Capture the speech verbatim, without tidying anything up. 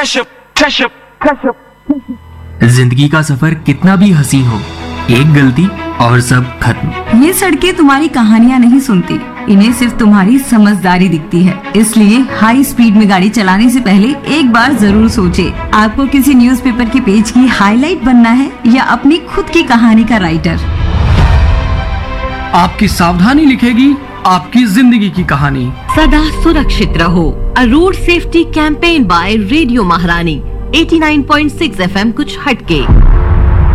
जिंदगी का सफर कितना भी हसीन हो, एक गलती और सब खत्म। ये सड़कें तुम्हारी कहानियाँ नहीं सुनती, इन्हें सिर्फ तुम्हारी समझदारी दिखती है। इसलिए हाई स्पीड में गाड़ी चलाने से पहले एक बार जरूर सोचे। आपको किसी न्यूज़पेपर के पेज की हाईलाइट बनना है या अपनी खुद की कहानी का राइटर। आपकी सावधानी लिखेगी आपकी जिंदगी की कहानी। सदा सुरक्षित रहो। अ road safety campaign bye radio महारानी eighty nine point six F M कुछ हटके।